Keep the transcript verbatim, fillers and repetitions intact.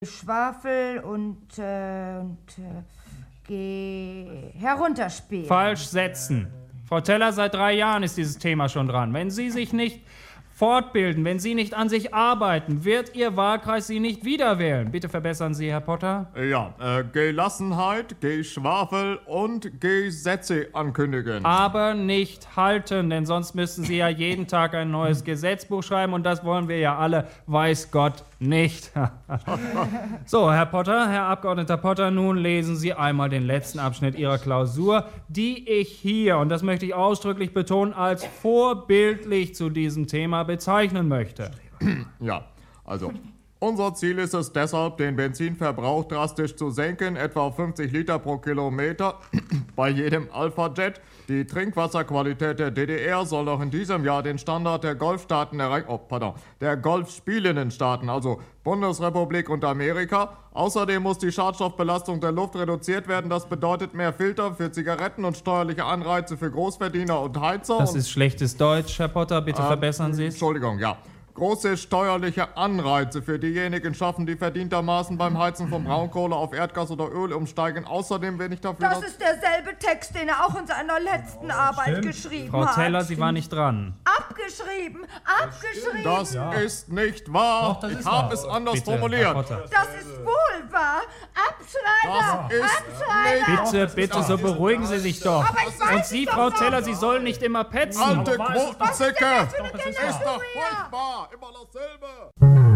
Schwafel und, äh, und äh, geh herunterspielen. Falsch setzen. Frau Teller, seit drei Jahren ist dieses Thema schon dran. Wenn Sie sich nicht fortbilden, wenn Sie nicht an sich arbeiten, wird Ihr Wahlkreis Sie nicht wiederwählen. Bitte verbessern Sie, Herr Potter. Ja, äh, Gelassenheit, Geschwafel und Gesetze ankündigen. Aber nicht halten, denn sonst müssten Sie ja jeden Tag ein neues Gesetzbuch schreiben und das wollen wir ja alle, weiß Gott, nicht. So, Herr Potter, Herr Abgeordneter Potter, nun lesen Sie einmal den letzten Abschnitt Ihrer Klausur, die ich hier, und das möchte ich ausdrücklich betonen, als vorbildlich zu diesem Thema bezeichnen möchte. Ja, also, unser Ziel ist es deshalb, den Benzinverbrauch drastisch zu senken, etwa auf fünfzig Liter pro Kilometer bei jedem Alpha-Jet. Die Trinkwasserqualität der D D R soll noch in diesem Jahr den Standard der Golfstaaten erreichen, oh, pardon, der Golfspielenden Staaten, also Bundesrepublik und Amerika. Außerdem muss die Schadstoffbelastung der Luft reduziert werden. Das bedeutet mehr Filter für Zigaretten und steuerliche Anreize für Großverdiener und Heizer. Das und, ist schlechtes Deutsch, Herr Potter, bitte äh, verbessern Sie es. Entschuldigung, ja. Große steuerliche Anreize für diejenigen schaffen, die verdientermaßen beim Heizen von Braunkohle auf Erdgas oder Öl umsteigen. Außerdem bin ich dafür... Das ist derselbe Text, den er auch in seiner letzten Arbeit stimmt. geschrieben Frau hat. Teller, Sie war nicht dran. Abgeschrieben, abgeschrieben. Das Ja. ist nicht wahr. Doch, das ich ist habe wahr. es anders Bitte, Herr formuliert. Potter. Das ist wohl wahr. Abschreiber, Das ist Abschreiber. nicht... Bitte, bitte, so beruhigen Sie sich doch. Aber ich weiß Und Sie, doch Frau noch. Teller, Sie sollen nicht immer petzen. Alte Aber was ist das Quotenzicke! Was ist das für eine Doch, das ist Ist Generation? doch furchtbar! Immer dasselbe!